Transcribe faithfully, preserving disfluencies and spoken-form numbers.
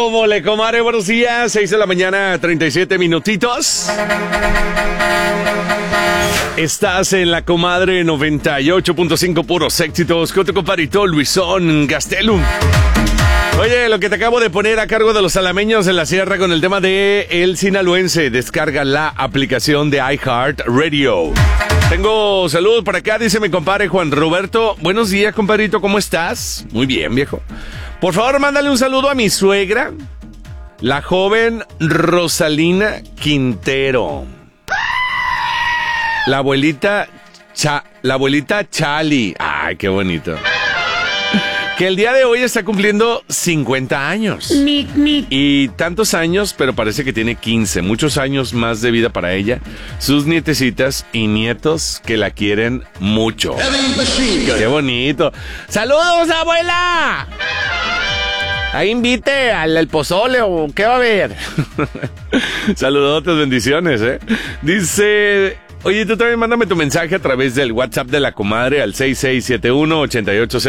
¿Cómo le, comadre? Buenos días, seis de la mañana, treinta y siete minutitos. Estás en la comadre noventa y ocho punto cinco, puros éxitos, con tu compadrito Luisón Gastelum. Oye, lo que te acabo de poner a cargo de los alameños en la sierra con el tema de El Sinaloense. Descarga la aplicación de iHeartRadio. Tengo saludos por acá, dice mi compadre Juan Roberto. Buenos días, compadrito, ¿cómo estás? Muy bien, viejo. Por favor, mándale un saludo a mi suegra, la joven Rosalina Quintero. La abuelita Cha, la abuelita Chali. Ay, qué bonito. Que el día de hoy está cumpliendo cincuenta años. Nic, nic. Y tantos años, pero parece que tiene quince. Muchos años más de vida para ella. Sus nietecitas y nietos que la quieren mucho. Qué bonito. ¡Saludos, abuela! Ahí invite al, al pozole o qué va a haber. Saludotes, bendiciones, ¿eh? Dice... Oye, tú también mándame tu mensaje a través del WhatsApp de la comadre al seis seis siete uno, ocho ocho cero.